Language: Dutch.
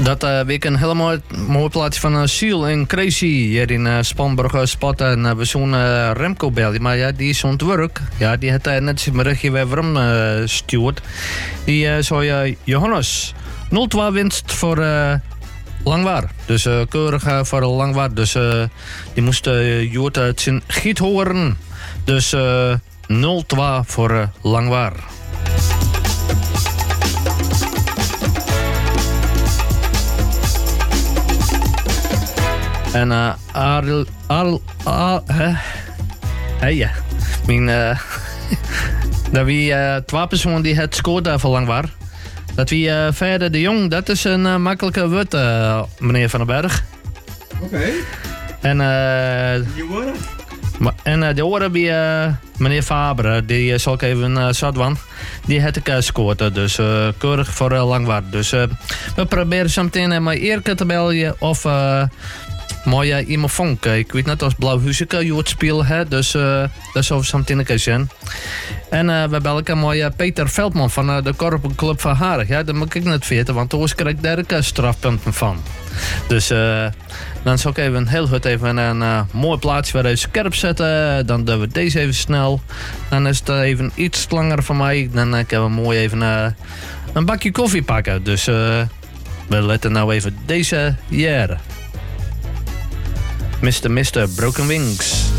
Dat week een hele mooi plaatje van Seal en Crazy hier in Spanburg spotten. En we zo'n Remco bel. Maar ja, die is aan het werk. Ja, die had net zijn berichtje weer waarom stuurd. Die zei Johannes, 0-2 winst voor Langwaar. Dus keurig voor Langwaar. Dus die moest Joert uit zijn giet horen. Dus 0-2 voor Langwaar. En ja. Dat wie twee personen die het scoort voor Langwaar. Dat wie verder de Jong, dat is een makkelijke woord, meneer Van den Berg. Oké. En die worden? En de oren bij meneer Faber, die zal ik even Sadwan, die had ik gescoord. Dus keurig voor Langwaar. Dus we proberen zo meteen maar Eerke te bellen of mooi iemand vonk. Ik weet net als Blauwhuizen Joert speel, hè, dus dat zou zo meteen een keer zijn. En we bellen een mooie Peter Veldman van de Korpenclub van Harig. Ja, dat moet ik net weten, want toen krijg ik daar ook strafpunten van. Dus dan zal ik even heel goed even een mooi plaatsje waar even scherp zetten. Dan doen we deze even snel. Dan is het even iets langer voor mij. Dan kunnen we mooi even een bakje koffie pakken. Dus we letten nou even deze jaren. Mr. Broken Wings.